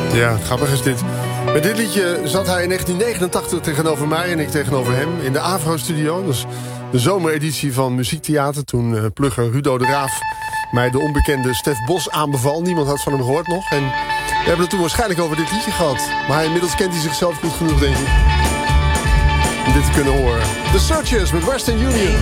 Ja, grappig is dit. Met dit liedje zat hij in 1989 tegenover mij en ik tegenover hem in de Avro-studio. Dus de zomereditie van Muziektheater. Toen plugger Rudo de Raaf mij de onbekende Stef Bos aanbeval. Niemand had van hem gehoord nog. En we hebben het toen waarschijnlijk over dit liedje gehad. Maar inmiddels kent hij zichzelf goed genoeg, denk ik, om dit te kunnen horen. The Searchers met Western Union.